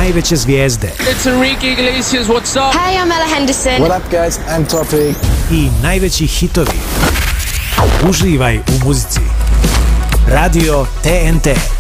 najveće zvijezde. It's Enrique Iglesias, what's up? Hey, I'm Ella Henderson. What up guys, I'm Topic. I najveći hitovi. Uživaj u muzici. Radio TNT.